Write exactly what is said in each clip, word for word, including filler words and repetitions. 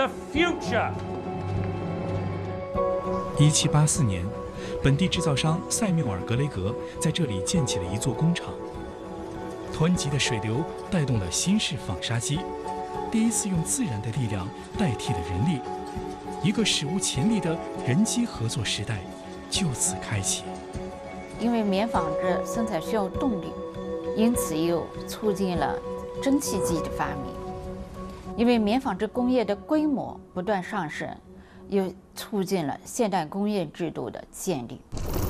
the future. 一七八四年，本地制造商塞缪尔·格雷格在这里建起了一座工厂。湍急的水流带动了新式纺纱机，第一次用自然的力量代替了人力，一个史无前例的人机合作时代就此开启。 因为棉纺织生产需要动力，因此又促进了蒸汽机的发明。因为棉纺织工业的规模不断上升，又促进了现代工业制度的建立。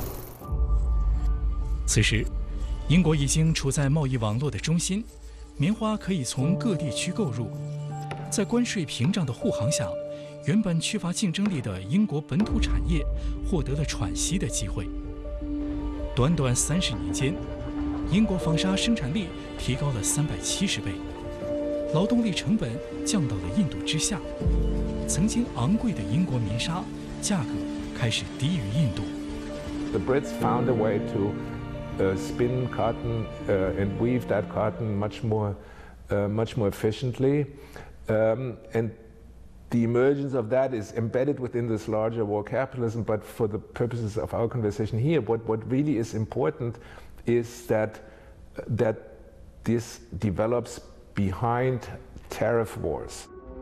此时，英国已经处在贸易网络的中心，棉花可以从各地区购入。在关税屏障的护航下，原本缺乏竞争力的英国本土产业获得了喘息的机会。短短三十年间，英国纺纱生产力提高了三百七十倍，劳动力成本降到了印度之下。曾经昂贵的英国棉纱价格开始低于印度。 The Brits found a way to Uh, spin cotton uh, and weave that cotton much more, uh, much more efficiently, um, and the emergence of that is embedded within this larger war capitalism. But for the purposes of our conversation here, what what really is important is that that this develops behind tariff wars.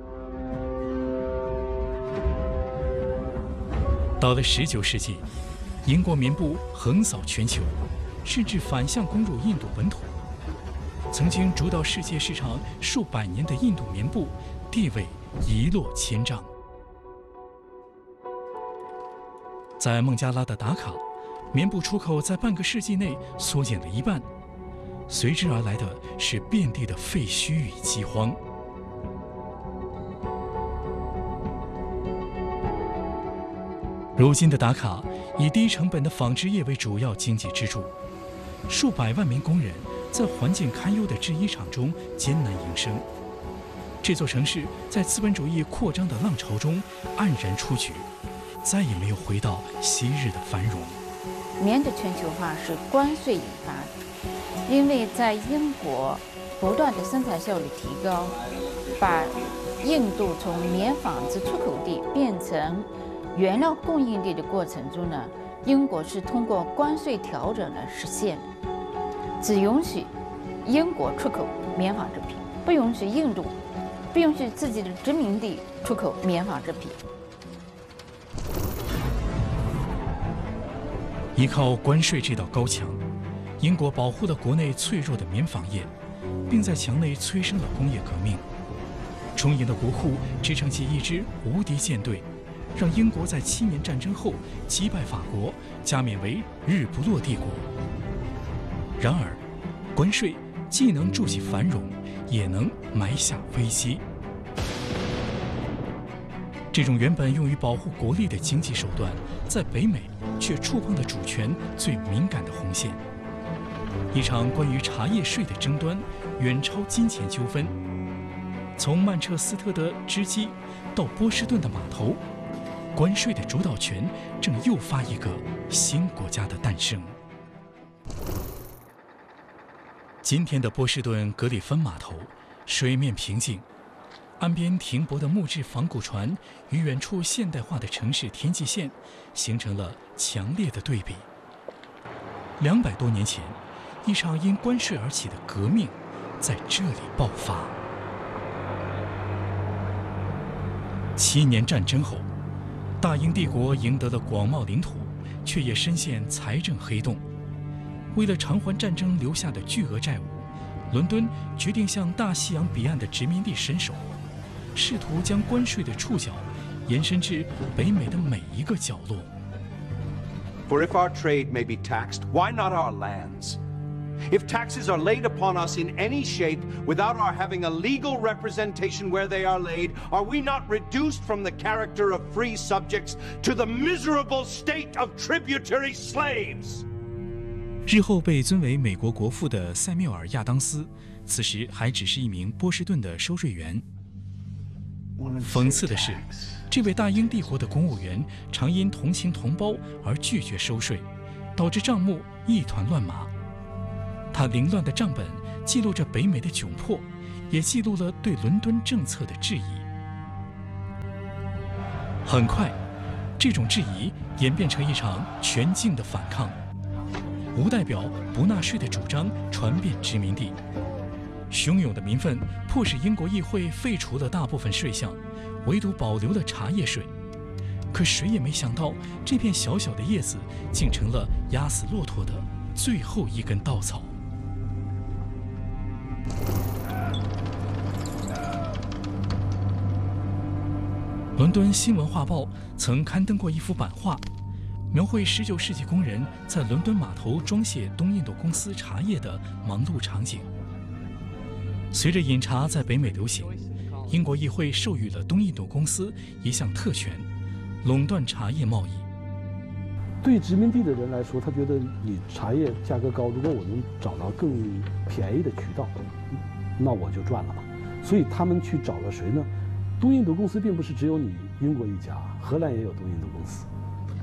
到了十九世纪，英国棉布横扫全球。甚至反向攻入印度本土。曾经主导世界市场数百年的印度棉布，地位一落千丈。在孟加拉的达卡，棉布出口在半个世纪内缩减了一半，随之而来的是遍地的废墟与饥荒。如今的达卡以低成本的纺织业为主要经济支柱。数百万名工人在环境堪忧的制衣厂中艰难营生。这座城市在资本主义扩张的浪潮中黯然出局，再也没有回到昔日的繁荣。 棉的全球化是关税引发的，因为在英国不断的生产效率提高，把印度从棉纺织出口地变成原料供应地的过程中呢，英国是通过关税调整来实现的。只允许英国出口棉纺织品，不允许印度，不允许自己的殖民地出口棉纺织品。 依靠关税这道高墙，英国保护了国内脆弱的棉纺业，并在墙内催生了工业革命。充盈的国库支撑起一支无敌舰队，让英国在七年战争后击败法国，加冕为日不落帝国。然而，关税既能筑起繁荣，也能埋下危机。这种原本用于保护国力的经济手段，在北美却触碰了主权最敏感的红线。一场关于茶叶税的争端，远超金钱纠纷。从曼彻斯特的织机到波士顿的码头，关税的主导权正诱发一个新国家的诞生。今天的波士顿格里芬码头，水面平静，岸边停泊的木质仿古船与远处现代化的城市天际线形成了强烈的对比。两百多年前，一场因关税而起的革命在这里爆发。七年战争后，大英帝国赢得了广袤领土，却也深陷财政黑洞。为了偿还战争留下的巨额债务，伦敦决定向大西洋彼岸的殖民地伸手，试图将关税的触角延伸至北美的每一个角落。 For if our trade may be taxed, why not our lands? If taxes are laid upon us in any shape without our having a legal representation where they are laid, are we not reduced from the character of free subjects to the miserable state of tributary slaves? 日后被尊为美国国父的塞缪尔·亚当斯，此时还只是一名波士顿的收税员。讽刺的是，这位大英帝国的公务员常因同情同胞而拒绝收税，导致账目一团乱麻。他凌乱的账本记录着北美的窘迫，也记录了对伦敦政策的质疑。 很快，这种质疑演变成一场全境的反抗。无代表、不纳税的主张传遍殖民地，汹涌的民愤迫使英国议会废除了大部分税项，唯独保留了茶叶税。可谁也没想到，这片小小的叶子竟成了压死骆驼的最后一根稻草。伦敦新闻画报曾刊登过一幅版画，描绘十九世纪工人在伦敦码头装卸东印度公司茶叶的忙碌场景。随着饮茶在北美流行，英国议会授予了东印度公司一项特权，垄断茶叶贸易。 对殖民地的人来说，他觉得你茶叶价格高，如果我能找到更便宜的渠道，那我就赚了嘛。所以他们去找了谁呢？东印度公司并不是只有你英国一家，荷兰也有东印度公司。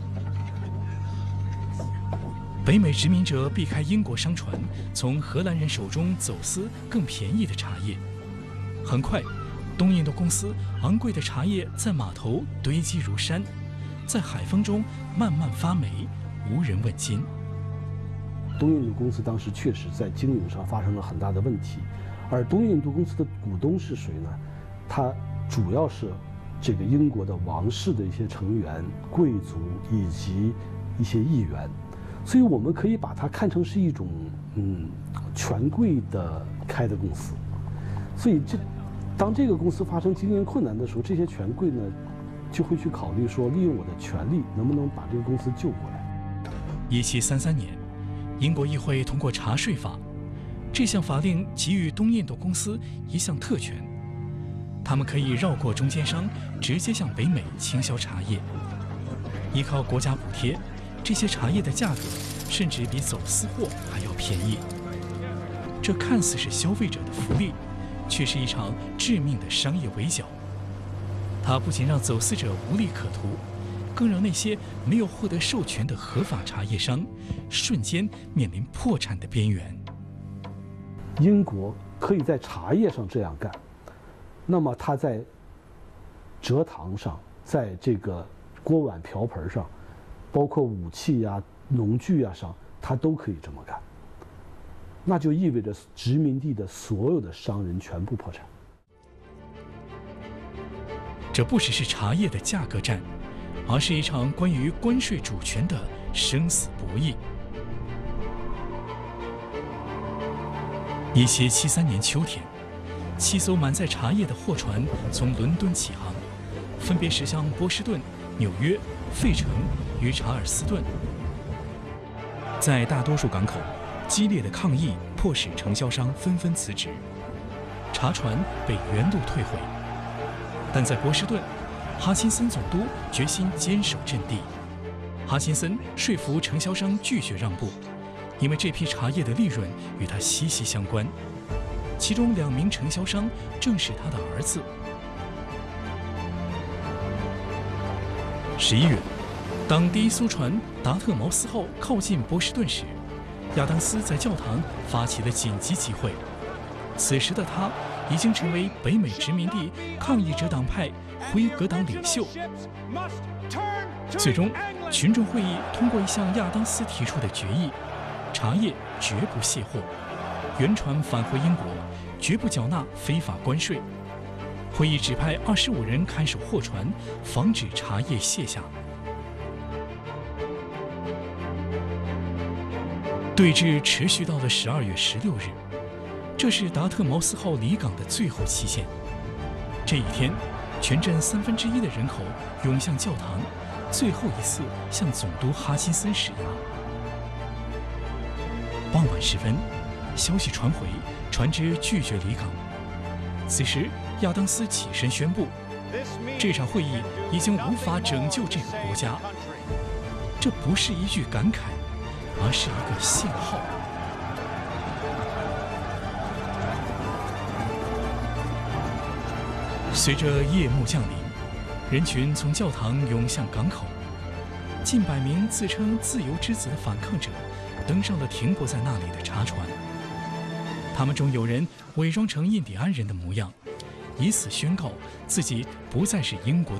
北美殖民者避开英国商船，从荷兰人手中走私更便宜的茶叶。很快，东印度公司昂贵的茶叶在码头堆积如山，在海风中慢慢发霉，无人问津。 东印度公司当时确实在经营上发生了很大的问题，而东印度公司的股东是谁呢？他主要是这个英国的王室的一些成员、贵族以及一些议员。所以我们可以把它看成是一种嗯权贵的开的公司，所以这当这个公司发生经营困难的时候，这些权贵呢就会去考虑说，利用我的权力能不能把这个公司救过来。 一七三三年，英国议会通过茶税法，这项法令给予东印度公司一项特权，他们可以绕过中间商，直接向北美倾销茶叶，依靠国家补贴。这些茶叶的价格甚至比走私货还要便宜。这看似是消费者的福利，却是一场致命的商业围剿。它不仅让走私者无利可图，更让那些没有获得授权的合法茶叶商瞬间面临破产的边缘。 英国可以在茶叶上这样干，那么它在蔗糖上，在这个锅碗瓢盆上，包括武器呀、农具啊上，他都可以这么干。那就意味着殖民地的所有的商人全部破产。 这不只是茶叶的价格战，而是一场关于关税主权的生死博弈。一七七三年秋天，七艘满载茶叶的货船从伦敦起航，分别驶向波士顿、纽约、费城与查尔斯顿。 在大多数港口，激烈的抗议迫使承销商纷纷辞职， 茶船被原路退回。但在波士顿，哈钦森总督决心坚守阵地。哈钦森说服承销商拒绝让步，因为这批茶叶的利润与他息息相关。其中两名承销商正是他的儿子。十一月，当第一艘船达特茅斯号靠近波士顿时，亚当斯在教堂发起了紧急集会。此时的他已经成为北美殖民地抗议者党派辉格党领袖。最终，群众会议通过一项亚当斯提出的决议：茶叶绝不卸货，原船返回英国，绝不缴纳非法关税。会议指派二十五人看守货船，防止茶叶卸下。对峙持续到了十二月十六日，这是达特茅斯号离港的最后期限。这一天，全镇三分之一的人口涌向教堂，最后一次向总督哈钦森施压。傍晚时分，消息传回，船只拒绝离港。此时，亚当斯起身宣布，这场会议已经无法拯救这个国家。这不是一句感慨，而是一个信号。随着夜幕降临，人群从教堂涌向港口，近百名自称自由之子的反抗者登上了停泊在那里的茶船。他们中有人伪装成印第安人的模样，以此宣告自己不再是英国的